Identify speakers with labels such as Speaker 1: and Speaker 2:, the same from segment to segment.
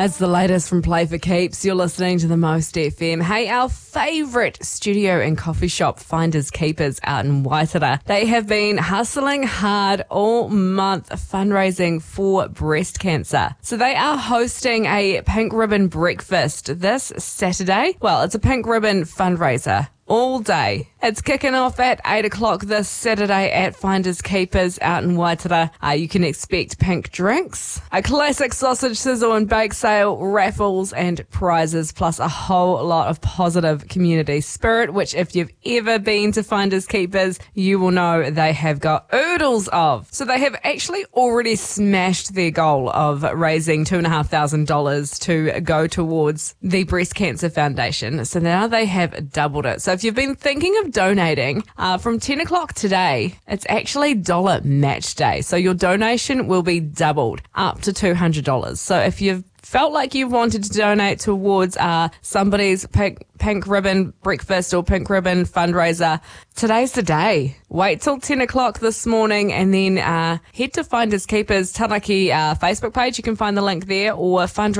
Speaker 1: That's the latest from Play for Keeps. You're listening to the Most FM. Hey, our favourite studio and coffee shop, Finders Keepers, out in Waitara. They have been hustling hard all month fundraising for breast cancer. So they are hosting a pink ribbon breakfast this Saturday. Well, it's a pink ribbon fundraiser all day. It's kicking off at 8 o'clock this Saturday at Finders Keepers out in Waitara. You can expect pink drinks, a classic sausage sizzle and bake sale, raffles and prizes, plus a whole lot of positive community spirit, which if you've ever been to Finders Keepers, you will know they have got oodles of. So they have actually already smashed their goal of raising $2,500 to go towards the Breast Cancer Foundation. So now they have doubled it. So if you've been thinking of donating, from 10 o'clock today, it's actually dollar match day. So your donation will be doubled up to $200. So if you've felt like you wanted to donate towards somebody's pink ribbon breakfast or pink ribbon fundraiser, today's the day. Wait till 10 o'clock this morning and then head to Finders Keepers Taranaki Facebook page. You can find the link there, or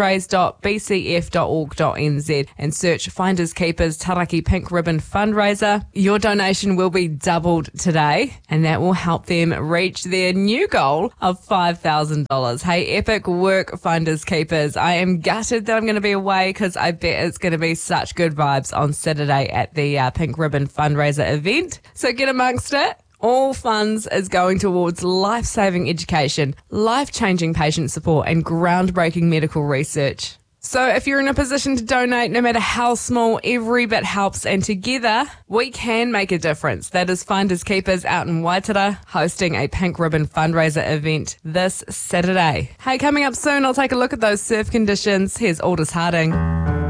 Speaker 1: fundraise.bcf.org.nz and search Finders Keepers Taranaki Pink Ribbon Fundraiser. Your donation will be doubled today and that will help them reach their new goal of $5,000. Hey, epic work, Finders Keepers. I am gutted that I'm going to be away because I bet it's going to be such good vibes on Saturday at the Pink Ribbon Fundraiser event. So get amongst it. All funds is going towards life-saving education, life-changing patient support and groundbreaking medical research. So if you're in a position to donate, no matter how small, every bit helps, and together we can make a difference. That is Finders Keepers out in Waitara hosting a Pink Ribbon fundraiser event this Saturday. Hey, coming up soon, I'll take a look at those surf conditions. Here's Aldous Harding.